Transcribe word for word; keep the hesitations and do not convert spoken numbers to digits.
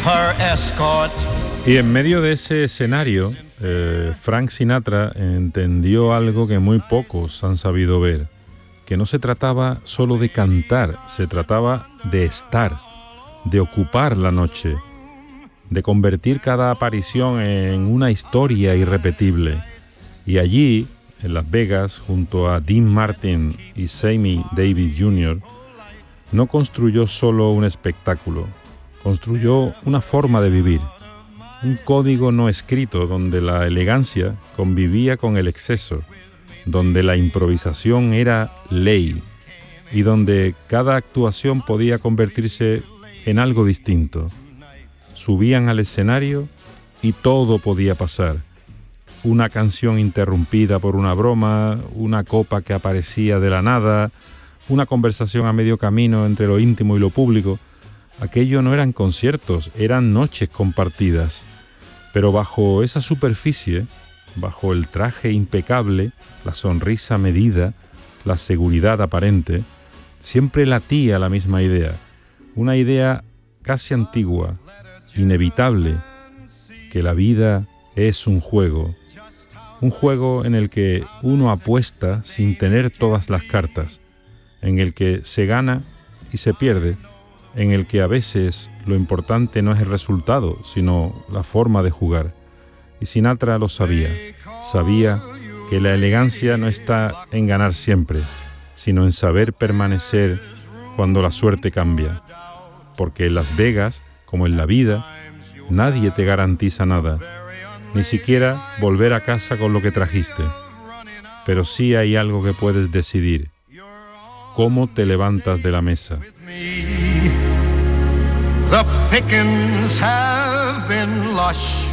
her escort. Y en medio de ese escenario, eh, Frank Sinatra entendió algo que muy pocos han sabido ver, que no se trataba solo de cantar, se trataba de estar, de ocupar la noche, de convertir cada aparición en una historia irrepetible. Y allí, en Las Vegas, junto a Dean Martin y Sammy Davis junior, no construyó solo un espectáculo, construyó una forma de vivir, un código no escrito donde la elegancia convivía con el exceso, donde la improvisación era ley y donde cada actuación podía convertirse en algo distinto. Subían al escenario y todo podía pasar. Una canción interrumpida por una broma, una copa que aparecía de la nada, una conversación a medio camino entre lo íntimo y lo público. Aquello no eran conciertos, eran noches compartidas. Pero bajo esa superficie, bajo el traje impecable, la sonrisa medida, la seguridad aparente, siempre latía la misma idea. Una idea casi antigua, inevitable, que la vida es un juego. Un juego en el que uno apuesta sin tener todas las cartas, en el que se gana y se pierde, en el que a veces lo importante no es el resultado, sino la forma de jugar. Y Sinatra lo sabía, sabía que la elegancia no está en ganar siempre, sino en saber permanecer cuando la suerte cambia. Porque en Las Vegas, como en la vida, nadie te garantiza nada, ni siquiera volver a casa con lo que trajiste. Pero sí hay algo que puedes decidir: cómo te levantas de la mesa. The pickings have been lush.